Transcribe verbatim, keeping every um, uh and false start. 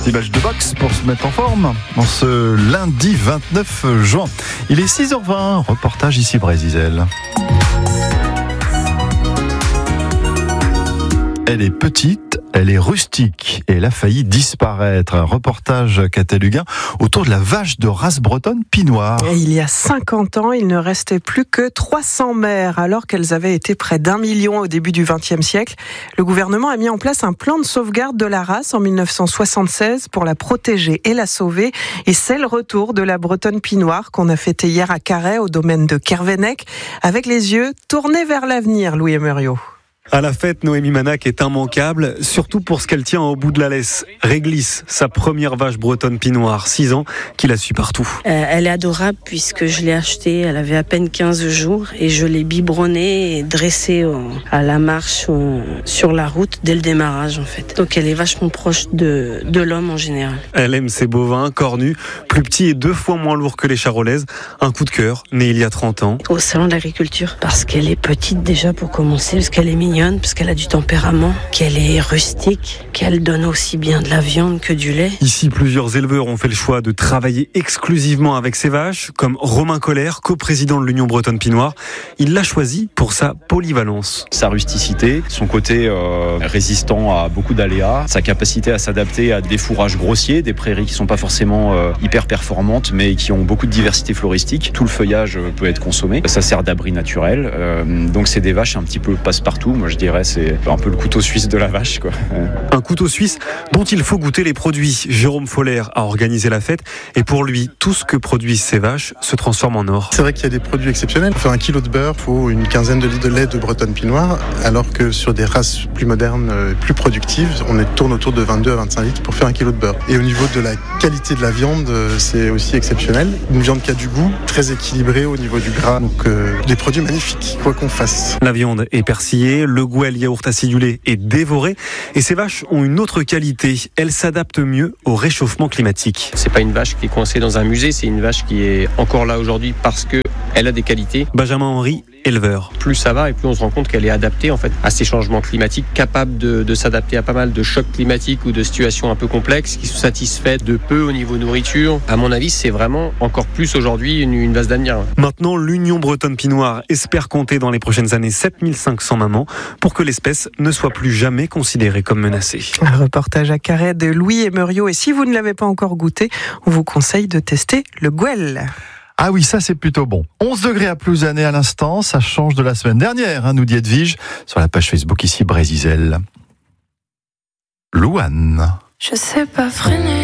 Petit match de boxe pour se mettre en forme en ce lundi vingt-neuf juin. Il est six heures vingt, reportage ici Brésil. Elle est petite, elle est rustique et elle a failli disparaître. Un reportage cataluguin autour de la vache de race bretonne Pinoir. Et il y a cinquante ans, il ne restait plus que trois cents mères, alors qu'elles avaient été près d'un million au début du vingtième siècle. Le gouvernement a mis en place un plan de sauvegarde de la race en mille neuf cent soixante-seize pour la protéger et la sauver. Et c'est le retour de la bretonne Pinoir qu'on a fêté hier à Carhaix, au domaine de Kervenec, avec les yeux tournés vers l'avenir, Louis Emerio. À la fête, Noémie Manac est immanquable, surtout pour ce qu'elle tient au bout de la laisse. Réglisse, sa première vache bretonne Pinoir, six ans, qu'il a su partout. Euh, elle est adorable puisque je l'ai achetée, elle avait à peine quinze jours et je l'ai biberonnée et dressée euh, à la marche euh, sur la route dès le démarrage en fait. Donc elle est vachement proche de, de l'homme en général. Elle aime ses bovins, cornus, plus petits et deux fois moins lourds que les charolaises. Un coup de cœur, né il y a trente ans. Au salon de l'agriculture, parce qu'elle est petite déjà pour commencer, parce qu'elle est mignonne. Parce qu'elle a du tempérament, qu'elle est rustique, qu'elle donne aussi bien de la viande que du lait. Ici, plusieurs éleveurs ont fait le choix de travailler exclusivement avec ces vaches, comme Romain Colère, coprésident de l'Union bretonne Pinoir. Il l'a choisi pour sa polyvalence. Sa rusticité, son côté euh, résistant à beaucoup d'aléas, sa capacité à s'adapter à des fourrages grossiers, des prairies qui ne sont pas forcément euh, hyper performantes, mais qui ont beaucoup de diversité floristique. Tout le feuillage peut être consommé. Ça sert d'abri naturel. Euh, donc c'est des vaches un petit peu passe-partout. Moi, je dirais, c'est un peu le couteau suisse de la vache, quoi. Un couteau suisse dont il faut goûter les produits. Jérôme Foller a organisé la fête et pour lui, tout ce que produisent ces vaches se transforme en or. C'est vrai qu'il y a des produits exceptionnels. Pour faire un kilo de beurre, il faut une quinzaine de litres de lait de bretonne Pinoir, alors que sur des races plus modernes, plus productives, on tourne autour de vingt-deux à vingt-cinq litres pour faire un kilo de beurre. Et au niveau de la qualité de la viande, c'est aussi exceptionnel. Une viande qui a du goût, très équilibrée au niveau du gras. Donc euh, des produits magnifiques, quoi qu'on fasse. La viande est persillée, le gouel yaourt acidulé est dévoré et ces vaches ont une autre qualité. Elles s'adaptent mieux au réchauffement climatique. C'est pas une vache qui est coincée dans un musée, c'est une vache qui est encore là aujourd'hui parce que elle a des qualités. Benjamin Henry, éleveur. Plus ça va et plus on se rend compte qu'elle est adaptée en fait à ces changements climatiques, capable de, de s'adapter à pas mal de chocs climatiques ou de situations un peu complexes, qui se satisfait de peu au niveau nourriture. À mon avis, c'est vraiment encore plus aujourd'hui une, une vache d'avenir. Maintenant, l'Union bretonne Pinoir espère compter dans les prochaines années sept mille cinq cents mamans pour que l'espèce ne soit plus jamais considérée comme menacée. Un reportage à Carhaix de Louis Emerio. Et si vous ne l'avez pas encore goûté, on vous conseille de tester le gouel. Ah oui, ça c'est plutôt bon. onze degrés à Plouzané à l'instant, ça change de la semaine dernière, hein, nous dit Edwige, sur la page Facebook ici Brésil. Louane. Je sais pas freiner.